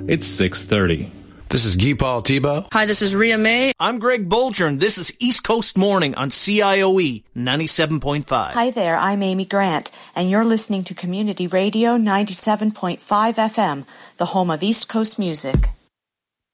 It's 6:30. This is Guy Paul Tebow. Hi, this is Rhea May. I'm Greg Bolger, and this is East Coast Morning on CIOE 97.5. Hi there, I'm Amy Grant, and you're listening to Community Radio 97.5 FM, the home of East Coast music.